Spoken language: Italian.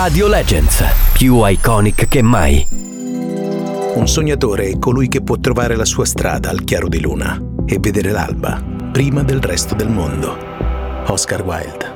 Radio Legends, più iconic che mai. Un sognatore è colui che può trovare la sua strada al chiaro di luna e vedere l'alba prima del resto del mondo. Oscar Wilde.